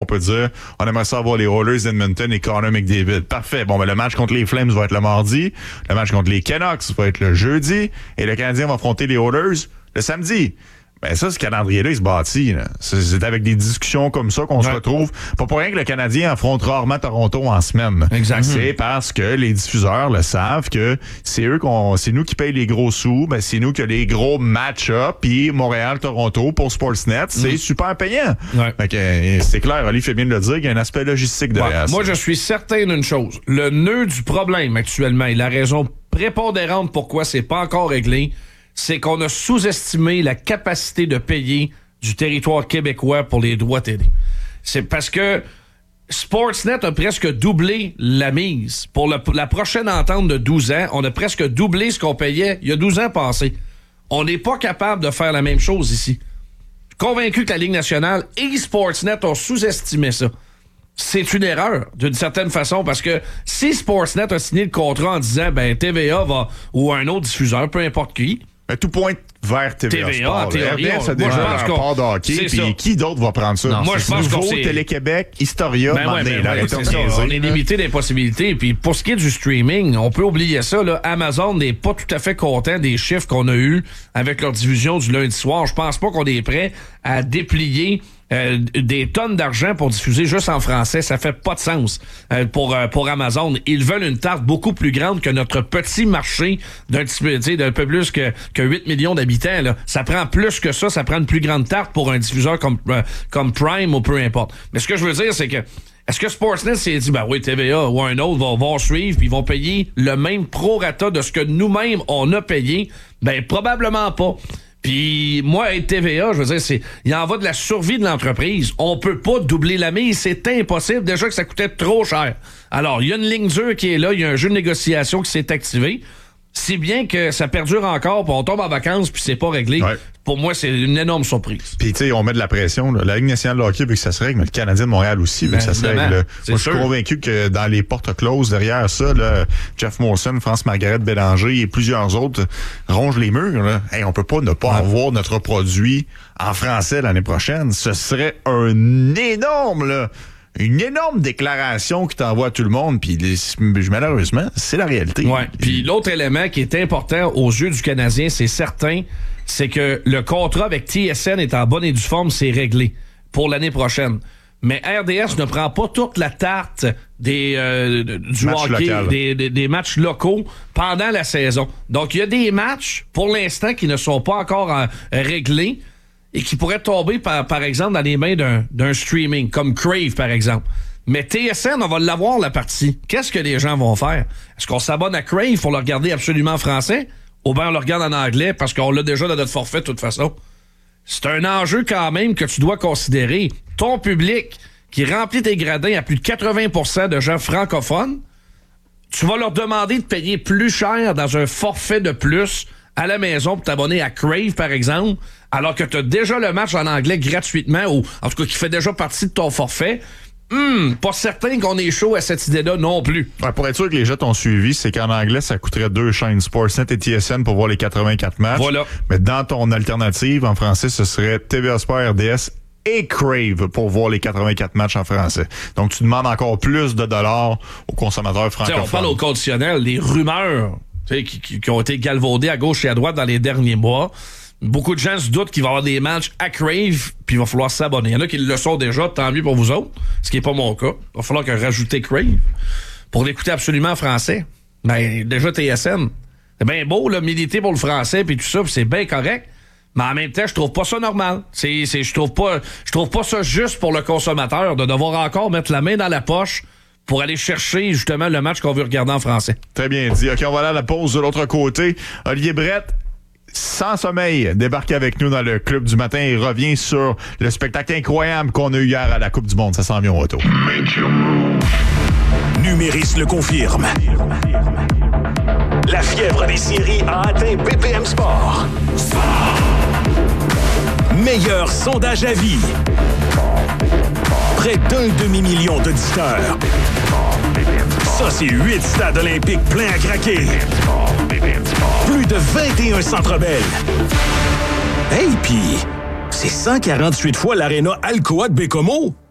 peut dire, on aimerait ça avoir les Oilers d'Edmonton et Connor McDavid. Parfait. Bon, ben, le match contre les Flames va être le mardi. Le match contre les Canucks va être le jeudi. Et le Canadien va affronter les Oilers le samedi. Ben ça, ce calendrier-là, il se bâtit. Là. C'est avec des discussions comme ça qu'on se retrouve. Pas pour rien que le Canadien affronte rarement Toronto en semaine. Exact. C'est parce que les diffuseurs le savent que c'est nous qui payent les gros sous. Ben c'est nous qui avons les gros match-up. Puis Montréal-Toronto pour Sportsnet, c'est super payant. Ouais. Fait que, c'est clair, Oli fait bien de le dire, qu'il y a un aspect logistique derrière ça. Moi, je suis certain d'une chose. Le nœud du problème actuellement et la raison prépondérante pourquoi c'est pas encore réglé, c'est qu'on a sous-estimé la capacité de payer du territoire québécois pour les droits télé. C'est parce que Sportsnet a presque doublé la mise. Pour la prochaine entente de 12 ans, on a presque doublé ce qu'on payait il y a 12 ans passés. On n'est pas capable de faire la même chose ici. Convaincu que la Ligue nationale et Sportsnet ont sous-estimé ça. C'est une erreur, d'une certaine façon, parce que si Sportsnet a signé le contrat en disant ben TVA va ou un autre diffuseur, peu importe qui, tout pointe vers TVA Sport. En théorie, RDS a déjà un rapport de hockey, puis qui d'autre va prendre ça? Non, moi, je pense Nouveau, Télé-Québec, Historia, on est limité des possibilités. Puis pour ce qui est du streaming, on peut oublier ça. Là. Amazon n'est pas tout à fait content des chiffres qu'on a eus avec leur diffusion du lundi soir. Je pense pas qu'on est prêt à déplier des tonnes d'argent pour diffuser juste en français. Ça fait pas de sens pour Amazon. Ils veulent une tarte beaucoup plus grande que notre petit marché d'un peu plus que 8 millions d'habitants. Là. Ça prend plus que ça. Ça prend une plus grande tarte pour un diffuseur comme Prime ou peu importe. Mais ce que je veux dire, c'est que est-ce que Sportsnet s'est dit, ben oui, TVA ou un autre vont suivre puis ils vont payer le même prorata de ce que nous-mêmes on a payé? Ben probablement pas. Puis moi, être TVA, je veux dire, il en va de la survie de l'entreprise. On peut pas doubler la mise, c'est impossible. Déjà que ça coûtait trop cher. Alors, il y a une ligne dure qui est là, il y a un jeu de négociation qui s'est activé. Si bien que ça perdure encore, puis on tombe en vacances, puis c'est pas réglé. Ouais. Pour moi, c'est une énorme surprise. Puis, tu sais, on met de la pression. Là. La Ligue nationale de hockey veut que ça se règle, mais le Canadien de Montréal aussi veut que ça se règle. Moi, je suis convaincu que dans les portes closes derrière ça, là, Jeff Molson, France-Margaret Bélanger et plusieurs autres rongent les murs. Là. Hey, on peut pas ne pas avoir notre produit en français l'année prochaine. Ce serait une énorme déclaration qui t'envoie à tout le monde, puis malheureusement, c'est la réalité. Ouais. Puis l'autre élément qui est important aux yeux du Canadien, c'est certain, c'est que le contrat avec TSN est en bonne et due forme, c'est réglé pour l'année prochaine. Mais RDS ne prend pas toute la tarte du hockey, des matchs locaux pendant la saison. Donc, il y a des matchs, pour l'instant, qui ne sont pas encore réglés, et qui pourrait tomber, par exemple, dans les mains d'un streaming, comme Crave, par exemple. Mais TSN, on va l'avoir, la partie. Qu'est-ce que les gens vont faire? Est-ce qu'on s'abonne à Crave pour le regarder absolument en français? Ou bien on le regarde en anglais parce qu'on l'a déjà dans notre forfait de toute façon? C'est un enjeu quand même que tu dois considérer. Ton public qui remplit tes gradins à plus de 80% de gens francophones, tu vas leur demander de payer plus cher dans un forfait de plus à la maison pour t'abonner à Crave, par exemple, alors que tu as déjà le match en anglais gratuitement, ou en tout cas qui fait déjà partie de ton forfait. Pas certain qu'on est chaud à cette idée-là non plus. Ouais, pour être sûr que les gens t'ont suivi, c'est qu'en anglais, ça coûterait 2 chaînes, Sportsnet et TSN, pour voir les 84 matchs. Voilà. Mais dans ton alternative, en français, ce serait TVA Sport, RDS et Crave pour voir les 84 matchs en français. Donc, tu demandes encore plus de dollars aux consommateurs francophones. On parle au conditionnel, les rumeurs qui ont été galvaudées à gauche et à droite dans les derniers mois. Beaucoup de gens se doutent qu'il va y avoir des matchs à Crave, puis il va falloir s'abonner. Il y en a qui le sont déjà, tant mieux pour vous autres, ce qui n'est pas mon cas. Il va falloir rajouter Crave pour l'écouter absolument en français. Ben, déjà TSN. C'est bien beau, là, militer pour le français, puis tout ça, puis c'est bien correct. Mais en même temps, je trouve pas ça normal. Je trouve pas ça juste pour le consommateur de devoir encore mettre la main dans la poche pour aller chercher justement le match qu'on veut regarder en français. Très bien dit. OK, on va aller à la pause de l'autre côté. Olivier Brett, sans sommeil, débarque avec nous dans le Club du matin et revient sur le spectacle incroyable qu'on a eu hier à la Coupe du Monde. Ça s'en vient au retour. Numéris le confirme. La fièvre des séries a atteint BPM Sport. Meilleur sondage à vie. Près d'1 demi-million d'auditeurs. Ça, c'est 8 stades olympiques pleins à craquer. Plus de 21 Centre Bell. Hey, puis c'est 148 fois l'Arena Alcoa de Bécomo.